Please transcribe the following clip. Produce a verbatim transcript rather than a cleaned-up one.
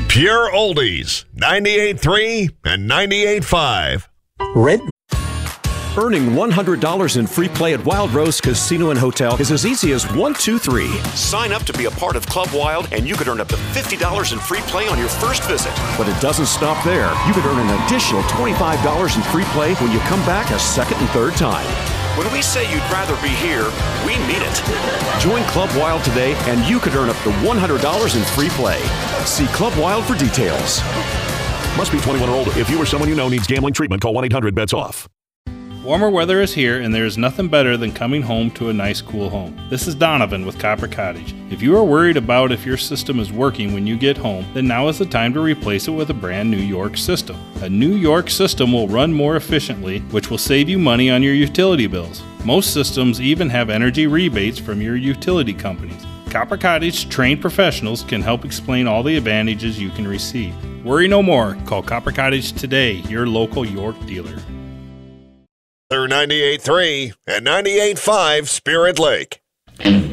Pure Oldies, ninety-eight point three and ninety-eight point five. Red. Earning one hundred dollars in free play at Wild Rose Casino and Hotel is as easy as one, two, three. Sign up to be a part of Club Wild, and you could earn up to fifty dollars in free play on your first visit. But it doesn't stop there. You could earn an additional twenty-five dollars in free play when you come back a second and third time. When we say you'd rather be here, we mean it. Join Club Wild today, and you could earn up to one hundred dollars in free play. See Club Wild for details. Must be twenty-one or older. If you or someone you know needs gambling treatment, call one eight hundred bets off. Warmer weather is here, and there is nothing better than coming home to a nice, cool home. This is Donovan with Copper Cottage. If you are worried about if your system is working when you get home, then now is the time to replace it with a brand new York system. A new York system will run more efficiently, which will save you money on your utility bills. Most systems even have energy rebates from your utility companies. Copper Cottage trained professionals can help explain all the advantages you can receive. Worry no more. Call Copper Cottage today, your local York dealer. They're ninety-eight point three and ninety-eight point five Spirit Lake.